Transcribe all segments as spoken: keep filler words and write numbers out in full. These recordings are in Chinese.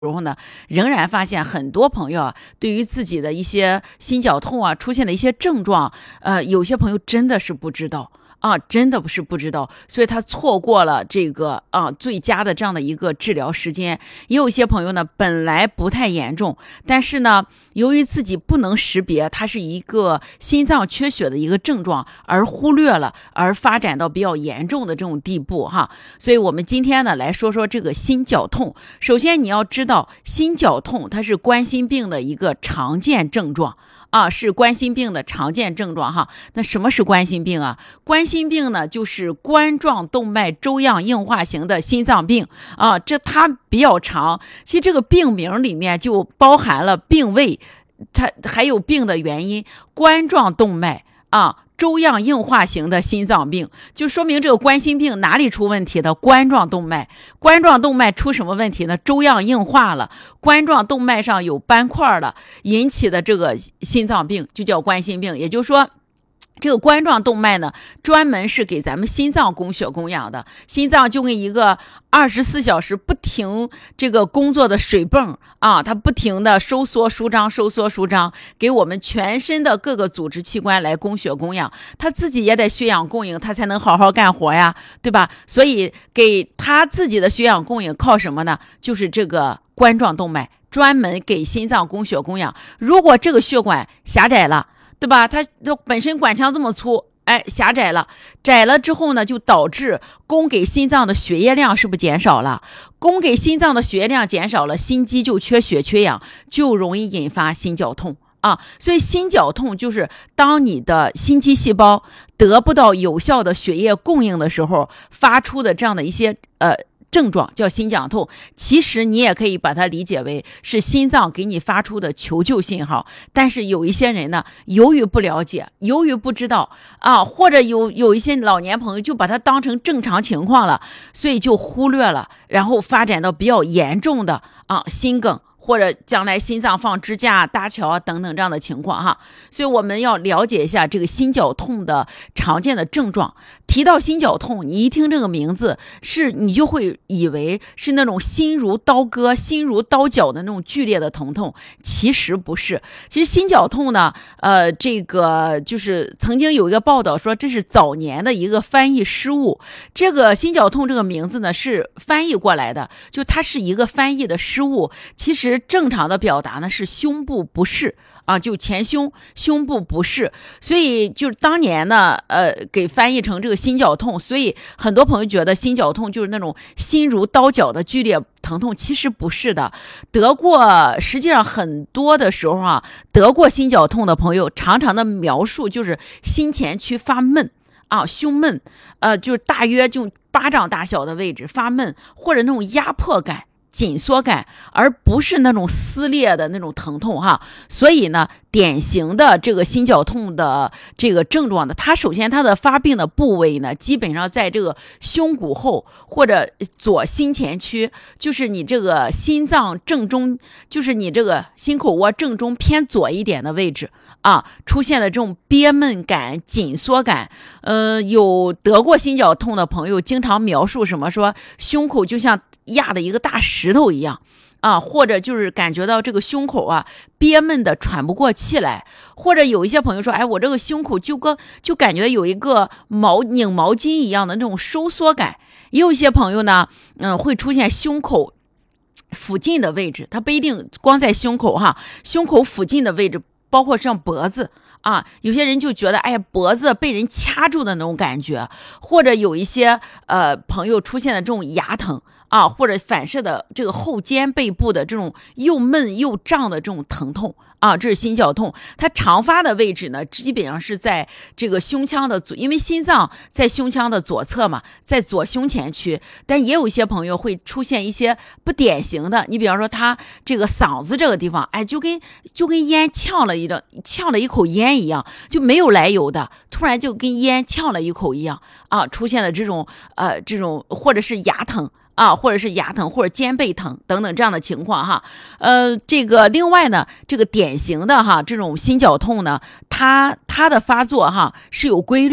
然后呢，仍然发现很多朋友啊，对于自己的一些心绞痛啊出现的一些症状，呃，有些朋友真的是不知道。啊，真的不是不知道，所以他错过了这个啊最佳的这样的一个治疗时间。也有一些朋友呢，本来不太严重，但是呢，由于自己不能识别它是一个心脏缺血的一个症状，而忽略了，而发展到比较严重的这种地步哈。所以我们今天呢来说说这个心绞痛。首先你要知道，心绞痛它是冠心病的一个常见症状。啊，是冠心病的常见症状哈。那什么是冠心病啊？冠心病呢，就是冠状动脉粥样硬化型的心脏病啊。这它比较长，其实这个病名里面就包含了病位，它还有病的原因。冠状动脉啊。粥样硬化型的心脏病，就说明这个冠心病哪里出问题的？冠状动脉，冠状动脉出什么问题呢？粥样硬化了，冠状动脉上有斑块了，引起的这个心脏病就叫冠心病。也就是说，这个冠状动脉呢，专门是给咱们心脏供血供氧的。心脏就跟一个二十四小时不停这个工作的水泵啊，它不停的收缩舒张，收缩舒张，给我们全身的各个组织器官来供血供氧。它自己也得血氧供应，它才能好好干活呀，对吧？所以给它自己的血氧供应靠什么呢？就是这个冠状动脉，专门给心脏供血供氧。如果这个血管狭窄了，对吧？它本身管腔这么粗，哎，狭窄了，窄了之后呢，就导致供给心脏的血液量是不是减少了？供给心脏的血液量减少了，心肌就缺血缺氧，就容易引发心绞痛啊。所以心绞痛就是当你的心肌细胞得不到有效的血液供应的时候发出的这样的一些呃。症状叫心绞痛，其实你也可以把它理解为是心脏给你发出的求救信号。但是有一些人呢，由于不了解，由于不知道啊，或者有有一些老年朋友就把它当成正常情况了，所以就忽略了，然后发展到比较严重的啊心梗，或者将来心脏放支架、搭桥等等这样的情况哈。所以我们要了解一下这个心绞痛的常见的症状。提到心绞痛，你一听这个名字，是你就会以为是那种心如刀割、心如刀绞的那种剧烈的疼痛，其实不是。其实心绞痛呢，呃，这个就是曾经有一个报道说，这是早年的一个翻译失误。这个心绞痛这个名字呢是翻译过来的，就它是一个翻译的失误。其实正常的表达呢是胸部不适啊，就前胸胸部不适，所以就是当年呢，呃，给翻译成这个心绞痛，所以很多朋友觉得心绞痛就是那种心如刀绞的剧烈疼痛，其实不是的。得过，实际上很多的时候啊，得过心绞痛的朋友，常常的描述就是心前区发闷啊，胸闷，呃，就是大约就巴掌大小的位置发闷，或者那种压迫感。紧缩感，而不是那种撕裂的那种疼痛哈。所以呢，典型的这个心绞痛的这个症状呢，它首先它的发病的部位呢，基本上在这个胸骨后或者左心前区，就是你这个心脏正中，就是你这个心口窝正中偏左一点的位置啊，出现了这种憋闷感、紧缩感。呃，有得过心绞痛的朋友经常描述什么说胸口就像压的一个大石头一样啊，或者就是感觉到这个胸口啊憋闷的喘不过气来，或者有一些朋友说，哎，我这个胸口就跟就感觉有一个毛拧毛巾一样的那种收缩感。也有一些朋友呢，嗯，会出现胸口附近的位置，它不一定光在胸口哈，胸口附近的位置，包括像脖子。啊，有些人就觉得，哎呀，脖子被人掐住的那种感觉，或者有一些呃朋友出现的这种牙疼啊，或者反射的这个后肩背部的这种又闷又胀的这种疼痛啊，这是心绞痛。它常发的位置呢，基本上是在这个胸腔的左，因为心脏在胸腔的左侧嘛，在左胸前区。但也有一些朋友会出现一些不典型的，你比方说他这个嗓子这个地方，哎，就跟就跟烟呛了一个呛了一口烟一样，就没有来由的，突然就跟烟呛了一口一样啊，出现了这种呃这种或者是牙疼。啊，或者是牙疼，或者肩背疼等等这样的情况哈，呃，这个另外呢，这个典型的哈这种心绞痛呢，它它的发作哈是有规律的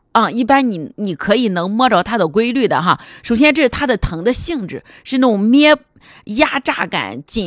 啊，一般你你可以能摸着它的规律的哈。首先，这是它的疼的性质，是那种咩压榨感、紧